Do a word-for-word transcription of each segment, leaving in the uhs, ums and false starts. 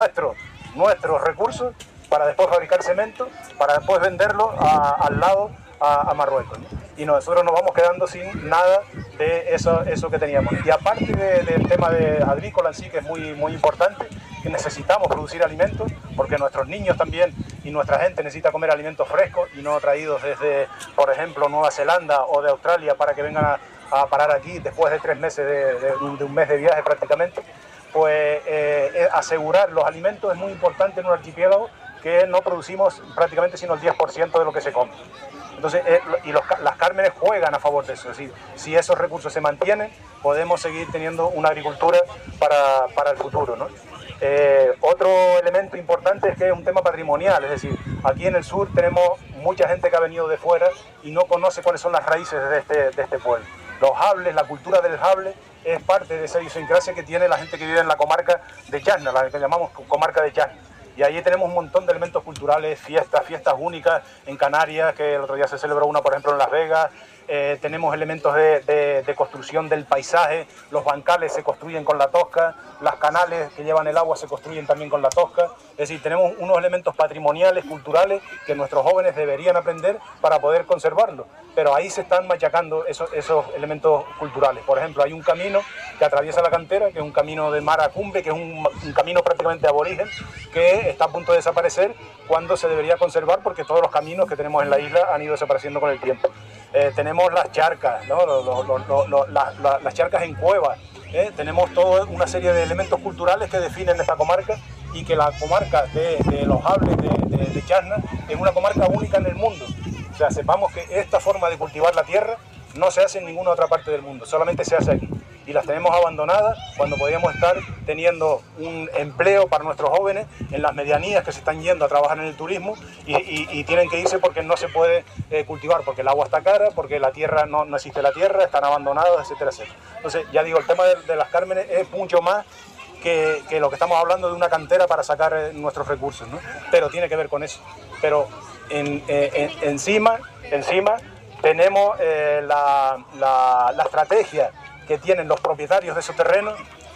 nuestro, nuestros recursos para después fabricar cemento, para después venderlo a, al lado a, a Marruecos, ¿no? Y nosotros nos vamos quedando sin nada de eso, eso que teníamos. Y aparte de, del tema de agrícola en sí, que es muy, muy importante, que necesitamos producir alimentos, porque nuestros niños también y nuestra gente necesita comer alimentos frescos y no traídos desde, por ejemplo, Nueva Zelanda o de Australia para que vengan a, a parar aquí después de tres meses, de, de, de un mes de viaje prácticamente. Pues eh, asegurar los alimentos es muy importante en un archipiélago que no producimos prácticamente sino el diez por ciento de lo que se come. Entonces, eh, y los, las Cármenes juegan a favor de eso. Es decir, si esos recursos se mantienen, podemos seguir teniendo una agricultura para, para el futuro, ¿no? Eh, otro elemento importante es que es un tema patrimonial, es decir, aquí en el sur tenemos mucha gente que ha venido de fuera y no conoce cuáles son las raíces de este, de este pueblo. Los hables, la cultura del hable es parte de esa idiosincrasia que tiene la gente que vive en la comarca de Chasna, la que llamamos comarca de Chasna. Y ahí tenemos un montón de elementos culturales, fiestas, fiestas únicas en Canarias, que el otro día se celebró una, por ejemplo, en Las Vegas. Eh, tenemos elementos de, de, de construcción del paisaje, los bancales se construyen con la tosca, las canales que llevan el agua se construyen también con la tosca. Es decir, tenemos unos elementos patrimoniales, culturales, que nuestros jóvenes deberían aprender para poder conservarlos. Pero ahí se están machacando esos, esos elementos culturales. Por ejemplo, hay un camino que atraviesa la cantera, que es un camino de mar a cumbre, que es un, un camino prácticamente aborigen, que está a punto de desaparecer cuando se debería conservar, porque todos los caminos que tenemos en la isla han ido desapareciendo con el tiempo. Eh, tenemos las charcas, ¿no? los, los, los, los, los, la, la, las charcas en cuevas, ¿eh? Tenemos toda una serie de elementos culturales que definen esta comarca y que la comarca de, de los hables de, de, de Chasna es una comarca única en el mundo. O sea, sepamos que esta forma de cultivar la tierra no se hace en ninguna otra parte del mundo, solamente se hace aquí. Y las tenemos abandonadas cuando podríamos estar teniendo un empleo para nuestros jóvenes en las medianías que se están yendo a trabajar en el turismo y, y, y tienen que irse porque no se puede eh, cultivar, porque el agua está cara, porque la tierra no, no existe la tierra, están abandonados, etcétera, etcétera. Entonces, ya digo, el tema de, de las Cármenes es mucho más que, que lo que estamos hablando de una cantera para sacar eh, nuestros recursos, ¿no? Pero tiene que ver con eso. Pero en, eh, en, encima, encima tenemos eh, la, la, la estrategia que tienen los propietarios de esos terrenos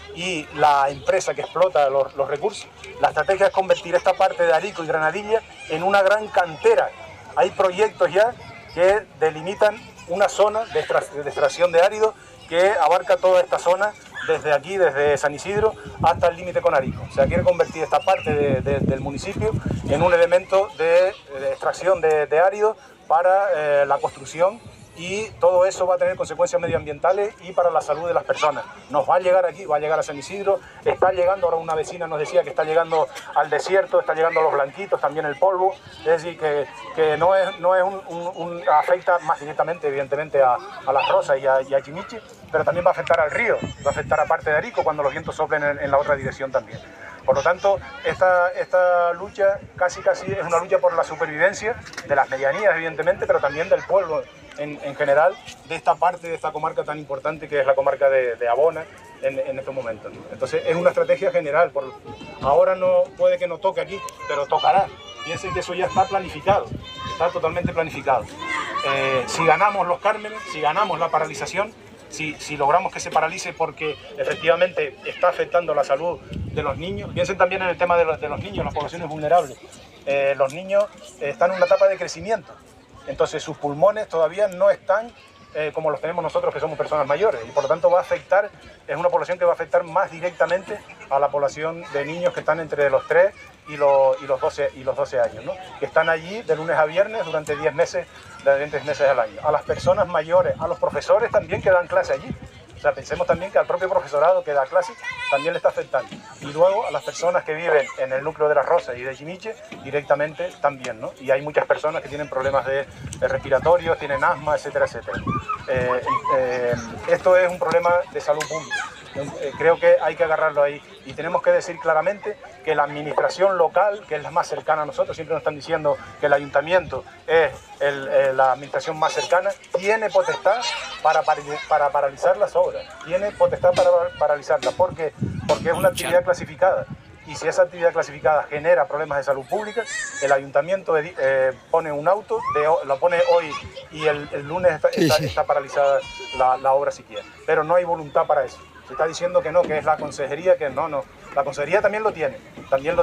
y la empresa que explota los, los recursos. La estrategia es convertir esta parte de Arico y Granadilla en una gran cantera. Hay proyectos ya que delimitan una zona de, extra, de extracción de árido que abarca toda esta zona desde aquí, desde San Isidro hasta el límite con Arico. O sea, quiere convertir esta parte de, de, del municipio en un elemento de, de extracción de, de árido para eh, la construcción, y todo eso va a tener consecuencias medioambientales y para la salud de las personas. Nos va a llegar aquí, va a llegar a San Isidro, está llegando, ahora una vecina nos decía que está llegando al desierto, está llegando a los blanquitos, también el polvo, es decir, que, que no es, no es un, un, un, afecta más directamente, evidentemente, a, a Las Rosas y a, y a Chimichi, pero también va a afectar al río, va a afectar a parte de Arico cuando los vientos soplen en, en la otra dirección también. Por lo tanto, esta, esta lucha casi casi es una lucha por la supervivencia de las medianías, evidentemente, pero también del pueblo en, en general, de esta parte de esta comarca tan importante que es la comarca de, de Abona en, en estos momentos. Entonces, es una estrategia general. Por, ahora no puede que no toque aquí, pero tocará. Piensen que eso ya está planificado, está totalmente planificado. Eh, si ganamos los Cármenes, si ganamos la paralización, Si, si logramos que se paralice porque efectivamente está afectando la salud de los niños. Piensen también en el tema de los, de los niños, las poblaciones vulnerables. Eh, los niños eh, están en una etapa de crecimiento, entonces sus pulmones todavía no están eh, como los tenemos nosotros, que somos personas mayores, y por lo tanto va a afectar, es una población que va a afectar más directamente a la población de niños que están entre los tres y los, y los, doce, y los doce años, ¿no? Que están allí de lunes a viernes durante diez meses, de diez meses al año. A las personas mayores, a los profesores también que dan clase allí. O sea, pensemos también que al propio profesorado que da clase también le está afectando. Y luego a las personas que viven en el núcleo de Las Rosas y de Chimiche directamente también, ¿no? Y hay muchas personas que tienen problemas de, de respiratorios, tienen asma, etcétera, etcétera. Eh, eh, esto es un problema de salud pública. Eh, creo que hay que agarrarlo ahí y tenemos que decir claramente que la administración local, que es la más cercana a nosotros, siempre nos están diciendo que el ayuntamiento es el, eh, la administración más cercana, tiene potestad para, para, para paralizar las obras, tiene potestad para paralizarlas, porque, porque es una actividad clasificada. Y si esa actividad clasificada genera problemas de salud pública, el ayuntamiento eh, pone un auto, de, lo pone hoy y el, el lunes está, sí, está, sí. está paralizada la, la obra siquiera. Pero no hay voluntad para eso. Se está diciendo que no, que es la consejería, que no, no. La consejería también lo tiene, también lo